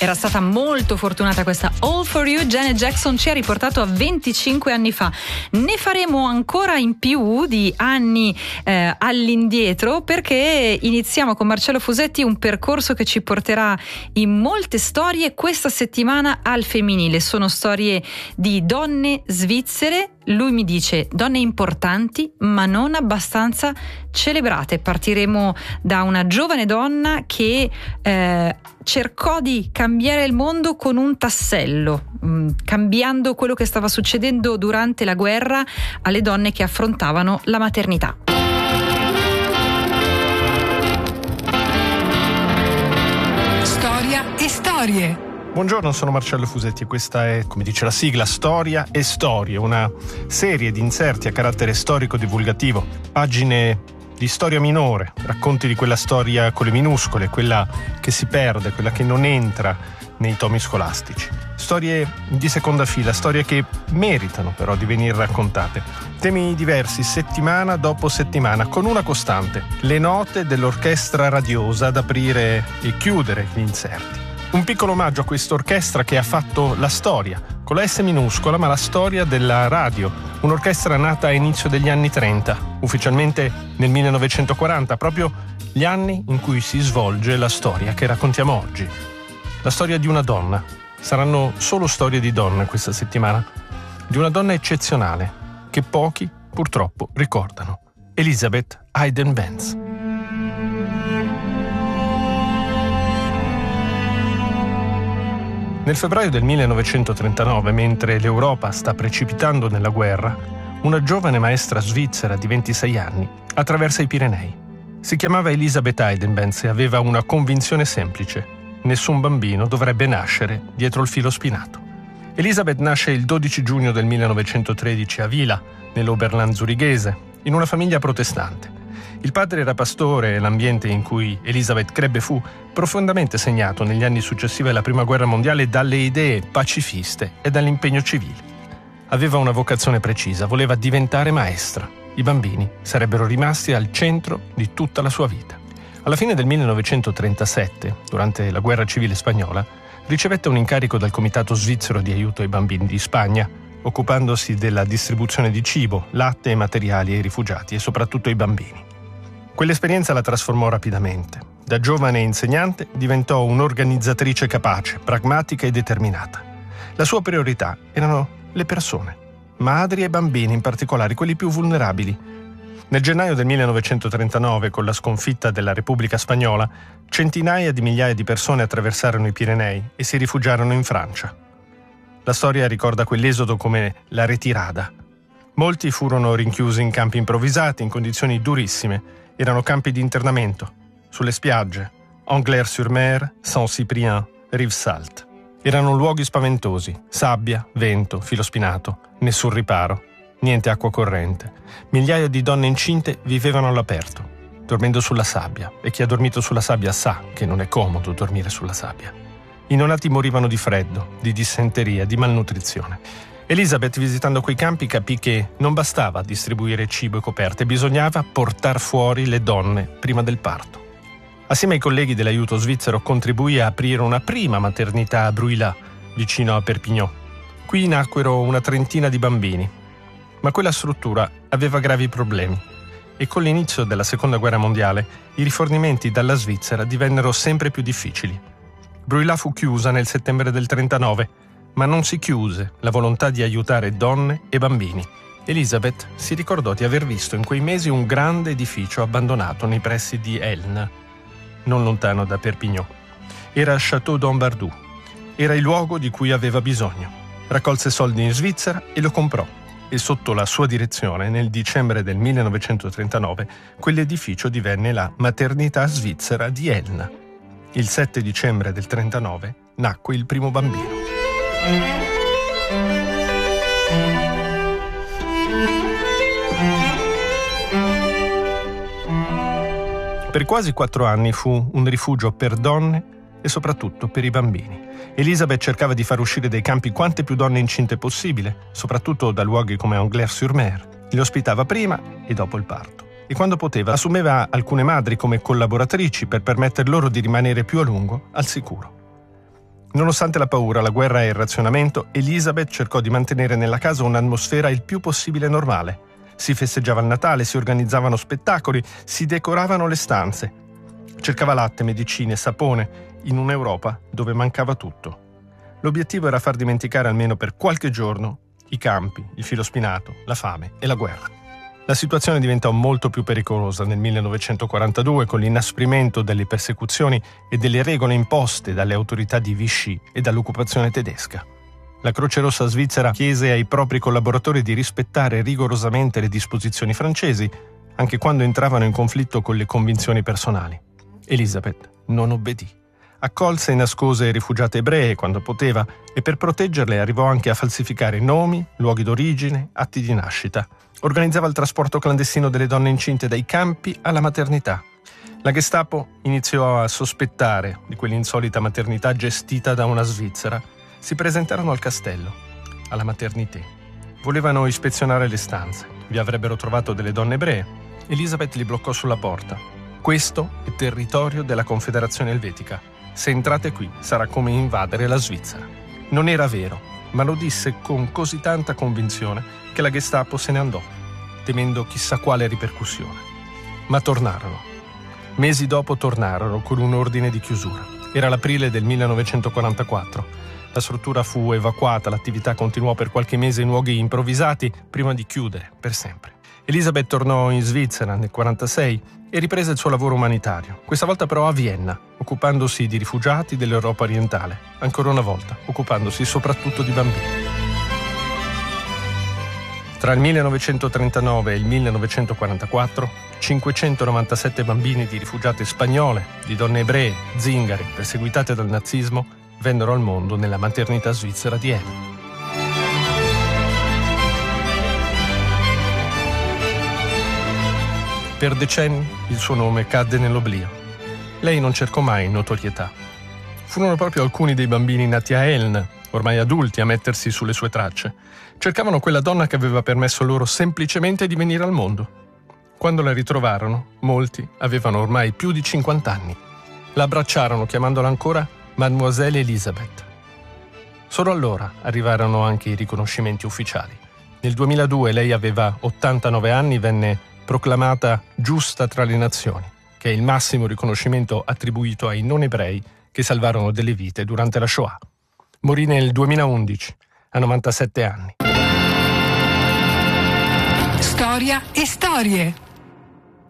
Era stata molto fortunata questa All For You. Janet Jackson ci ha riportato a 25 anni fa. Ne faremo ancora in più di anni all'indietro, perché iniziamo con Marcello Fusetti un percorso che ci porterà in molte storie questa settimana al femminile. Sono storie di donne svizzere. Lui mi dice donne importanti ma non abbastanza celebrate. Partiremo da una giovane donna che cercò di cambiare il mondo con un tassello, cambiando quello che stava succedendo durante la guerra alle donne che affrontavano la maternità. Storia e storie. Buongiorno, sono Marcello Fusetti e questa è, come dice la sigla, Storia e Storie, una serie di inserti a carattere storico-divulgativo, pagine di storia minore, racconti di quella storia con le minuscole, quella che si perde, quella che non entra nei tomi scolastici. Storie di seconda fila, storie che meritano però di venire raccontate. Temi diversi settimana dopo settimana, con una costante: le note dell'orchestra radiosa ad aprire e chiudere gli inserti. Un piccolo omaggio a quest'orchestra che ha fatto la storia, con la S minuscola, ma la storia della radio. Un'orchestra nata a inizio degli anni 30, ufficialmente nel 1940, proprio gli anni in cui si svolge la storia che raccontiamo oggi. La storia di una donna. Saranno solo storie di donne questa settimana. Di una donna eccezionale, che pochi, purtroppo, ricordano. Elizabeth Hayden Benz. Nel febbraio del 1939, mentre l'Europa sta precipitando nella guerra, una giovane maestra svizzera di 26 anni attraversa i Pirenei. Si chiamava Elizabeth Hayden Benz e aveva una convinzione semplice: nessun bambino dovrebbe nascere dietro il filo spinato. Elizabeth nasce il 12 giugno del 1913 a Vila, nell'Oberland zurighese, in una famiglia protestante. Il padre era pastore e l'ambiente in cui Elizabeth crebbe fu profondamente segnato negli anni successivi alla Prima Guerra Mondiale dalle idee pacifiste e dall'impegno civile. Aveva una vocazione precisa, voleva diventare maestra. I bambini sarebbero rimasti al centro di tutta la sua vita. Alla fine del 1937, durante la Guerra Civile Spagnola, ricevette un incarico dal Comitato Svizzero di Aiuto ai Bambini di Spagna, occupandosi della distribuzione di cibo, latte e materiali ai rifugiati e soprattutto ai bambini. Quell'esperienza la trasformò rapidamente. Da giovane insegnante diventò un'organizzatrice capace, pragmatica e determinata. La sua priorità erano le persone, madri e bambini in particolare, quelli più vulnerabili. Nel gennaio del 1939, con la sconfitta della Repubblica Spagnola, centinaia di migliaia di persone attraversarono i Pirenei e si rifugiarono in Francia. La storia ricorda quell'esodo come la retirada. Molti furono rinchiusi in campi improvvisati, in condizioni durissime. Erano campi di internamento, sulle spiagge, Anglers-sur-Mer, Saint-Cyprien, Rivesaltes. Erano luoghi spaventosi, sabbia, vento, filo spinato, nessun riparo, niente acqua corrente. Migliaia di donne incinte vivevano all'aperto, dormendo sulla sabbia, e chi ha dormito sulla sabbia sa che non è comodo dormire sulla sabbia. I neonati morivano di freddo, di dissenteria, di malnutrizione. Elizabeth, visitando quei campi, capì che non bastava distribuire cibo e coperte, bisognava portar fuori le donne prima del parto. Assieme ai colleghi dell'aiuto svizzero contribuì a aprire una prima maternità a Bruylat, vicino a Perpignan. Qui nacquero una trentina di bambini, ma quella struttura aveva gravi problemi e con l'inizio della Seconda Guerra Mondiale i rifornimenti dalla Svizzera divennero sempre più difficili. Bruylat fu chiusa nel settembre del 1939, ma non si chiuse la volontà di aiutare donne e bambini. Elizabeth si ricordò di aver visto in quei mesi un grande edificio abbandonato nei pressi di Elne, non lontano da Perpignan. Era Château d'Ambardou. Era il luogo di cui aveva bisogno. Raccolse soldi in Svizzera e lo comprò. E sotto la sua direzione, nel dicembre del 1939, quell'edificio divenne la maternità svizzera di Elne. Il 7 dicembre del 1939 nacque il primo bambino. Per quasi 4 anni fu un rifugio per donne e soprattutto per i bambini. Elizabeth cercava di far uscire dai campi quante più donne incinte possibile, soprattutto da luoghi come Anglers-sur-Mer. Le ospitava prima e dopo il parto. E quando poteva assumeva alcune madri come collaboratrici per permetter loro di rimanere più a lungo al sicuro. Nonostante la paura, la guerra e il razionamento, Elisabeth cercò di mantenere nella casa un'atmosfera il più possibile normale. Si festeggiava il Natale, si organizzavano spettacoli, si decoravano le stanze. Cercava latte, medicine, sapone, in un'Europa dove mancava tutto. L'obiettivo era far dimenticare almeno per qualche giorno i campi, il filo spinato, la fame e la guerra. La situazione diventò molto più pericolosa nel 1942 con l'inasprimento delle persecuzioni e delle regole imposte dalle autorità di Vichy e dall'occupazione tedesca. La Croce Rossa svizzera chiese ai propri collaboratori di rispettare rigorosamente le disposizioni francesi, anche quando entravano in conflitto con le convinzioni personali. Elisabeth non obbedì. Accolse e nascose rifugiate ebree quando poteva e per proteggerle arrivò anche a falsificare nomi, luoghi d'origine, atti di nascita. Organizzava il trasporto clandestino delle donne incinte dai campi alla maternità. La Gestapo iniziò a sospettare di quell'insolita maternità gestita da una svizzera. Si presentarono al castello, alla maternité. Volevano ispezionare le stanze. Vi avrebbero trovato delle donne ebree. Elisabeth li bloccò sulla porta. Questo è territorio della Confederazione Elvetica. Se entrate qui sarà come invadere la Svizzera. Non era vero, ma lo disse con così tanta convinzione che la Gestapo se ne andò, temendo chissà quale ripercussione. Ma tornarono. Mesi dopo tornarono con un ordine di chiusura. Era l'aprile del 1944. La struttura fu evacuata, l'attività continuò per qualche mese in luoghi improvvisati prima di chiudere per sempre. Elisabeth tornò in Svizzera nel 1946 e riprese il suo lavoro umanitario, questa volta però a Vienna, occupandosi di rifugiati dell'Europa orientale, ancora una volta occupandosi soprattutto di bambini. Tra il 1939 e il 1944, 597 bambini di rifugiate spagnole, di donne ebree, zingare, perseguitate dal nazismo, vennero al mondo nella maternità svizzera di Halle. Per decenni il suo nome cadde nell'oblio. Lei non cercò mai notorietà. Furono proprio alcuni dei bambini nati a Eln, ormai adulti, a mettersi sulle sue tracce. Cercavano quella donna che aveva permesso loro semplicemente di venire al mondo. Quando la ritrovarono, molti avevano ormai più di 50 anni. La abbracciarono chiamandola ancora Mademoiselle Elisabeth. Solo allora arrivarono anche i riconoscimenti ufficiali. Nel 2002 lei aveva 89 anni e venne proclamata giusta tra le nazioni, che è il massimo riconoscimento attribuito ai non ebrei che salvarono delle vite durante la Shoah. Morì nel 2011, a 97 anni. Storia e storie.